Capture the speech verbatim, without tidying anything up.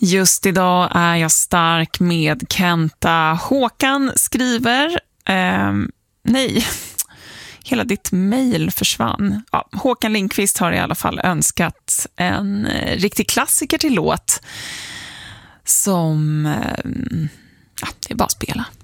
Just idag är jag stark med Kenta. Håkan skriver... Eh, nej, hela ditt mejl försvann. Ja, Håkan Lindqvist har i alla fall önskat en eh, riktig klassiker till låt som... Eh, ja, det är bara att spela.